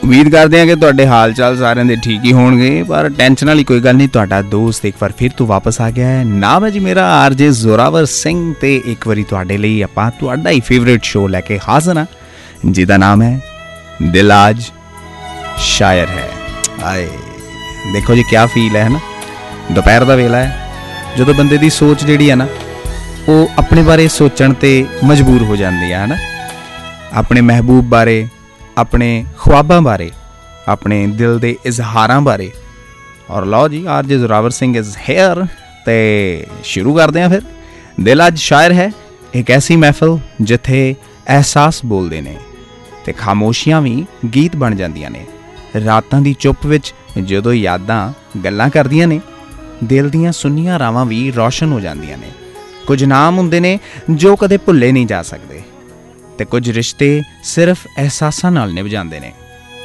उम्मीद करते हैं कि तुहाडे हाल चाल सारे दे ठीक ही होणगे, पर टेंशन वाली कोई गल नहीं। तुहाडा दोस्त एक बार फिर तो वापस आ गया है। नाम है जी मेरा आरजे जोरावर सिंह, ते एक बारी तुहाडे लई आपां तुहाडा ही फेवरेट शो लैके हाज़र हां, जिहदा नाम है दिल आज शायर है। आए देखो जी क्या फील है ना, दोपहर का वेला है, जो बंदे की सोच जिहड़ी है ना वो अपने बारे सोचण ते मजबूर हो जाती है ना, अपने महबूब बारे, अपने ख्वाबां बारे, अपने दिल के इजहारां बारे। और लो जी RJ Zorawar Singh is here, ते शुरू करते हैं फिर। दिल अज शायर है एक ऐसी महफिल जिथे एहसास बोलते ने ते खामोशियां भी गीत बन जांदियां ने। रातां दी चुप विच जदों यादां गल्लां करदियां ने, दिल दियां सुन्नियां रावां भी रोशन हो जांदियां ने। कुछ नाम हुंदे ने जो कदे भुल्ले नहीं जा सकते, ते कुछ रिश्ते सिर्फ एहसासां नाल निभ जांदे ने।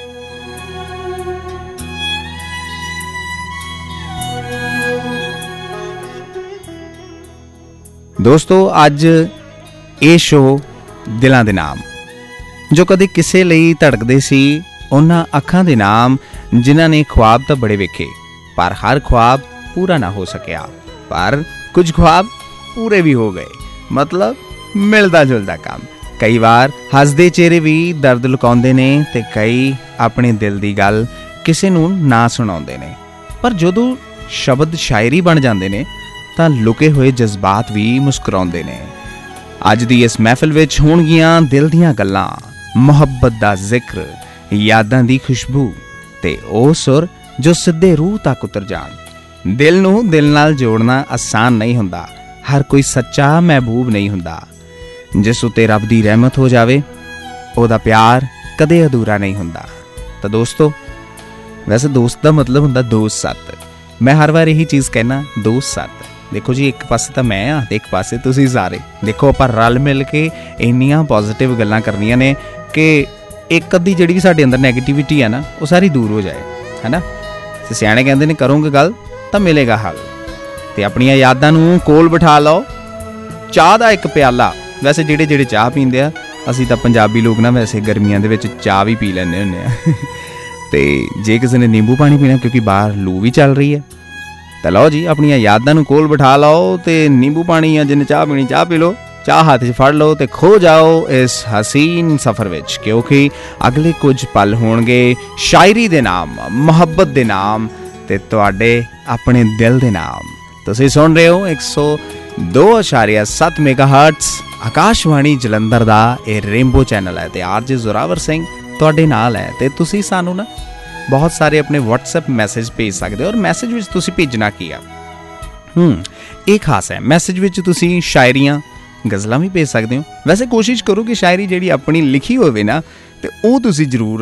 दोस्तों अज ये शो दिलां दे नाम, जो कदे किसे लई धड़कदे सी, उन्हां अखां दे नाम जिन्हां ने ख्वाब तां बड़े वेखे, पर हर ख्वाब पूरा ना हो सकिया। पर कुछ ख्वाब पूरे भी हो गए, मतलब मिलदा जुलदा काम। कई बार हसदे चेहरे भी दर्द लुकाउंदे ने, ते कई अपने दिल दी गल किसे नूं ना सुणाउंदे ने। पर जदों शब्द शायरी बन जांदे ने तां लुके होए जज्बात भी मुस्कुराउंदे ने। अज दी इस महफिल विच होणगियां दिल दियां गल्लां, मुहब्बत दा जिक्र, यादां दी खुशबू, ते ओ सुर जो सिद्धे रूह तक उतर जाण। दिल नूं दिल नाल जोड़ना आसान नहीं हुंदा, हर कोई सच्चा महबूब नहीं हुंदा। जिस उत्ते रब दी रहमत हो जावे, ओदा प्यार कदे अधूरा नहीं हुंदा। तो दोस्तों, वैसे दोस्त का मतलब हुंदा दोस्त सत। मैं हर बार यही चीज़ कहना, दोस्त सत। देखो जी एक पासे तो मैं हाँ, एक पासे तुसीं सारे। देखो आपां रल मिल के इन्नियां पॉजिटिव गल्लां करनियां ने कि एक अद्धी जिहड़ी भी साडे अंदर नैगेटिविटी है ना, वो सारी दूर हो जाए, है ना। सियाणे कहंदे ने करोगे गल तो मिलेगा हल। ते अपनियां यादां नूं कोल बिठा लो, चाह दा एक प्याला। वैसे जेड़े जेड़े चाह पींदे आ, असीं तां पंजाबी लोग ना वैसे गर्मियां दे विच चाह भी पी लैंदे हुंदे आ। ते जे किसी ने नींबू पानी पीना, क्योंकि बाहर लू भी चल रही है, तो लो जी अपनियां यादां नूं कोल बिठा लो, ते नींबू पानी या जिन्हें चाह पीनी चाह पी लो, चाह हाथ च फड़ लो ते खो जाओ इस हसीन सफ़र विच, क्योंकि अगले कुछ पल होणगे शायरी दे नाम, मुहब्बत दे नाम, ते तुहाडे अपने दिल दे नाम। तुसीं सुन रहे हो 102.7 मेगाहर्ट्ज़ आकाशवाणी जलंधर दा ये रेनबो चैनल है, ते आरजे जोरावर सिंह तुहाडे नाल है। ते तुसीं सानू ना बहुत सारे अपने व्हाट्सएप मैसेज भेज सकते हो, और मैसेज विच तुसीं भेजना की आ ये खास है। मैसेज विच तुसीं शायरियां गज़लां भी भेज सकते हो। वैसे कोशिश करो कि शायरी जिहड़ी अपनी लिखी होवे ना, ते ओह तुसीं जरूर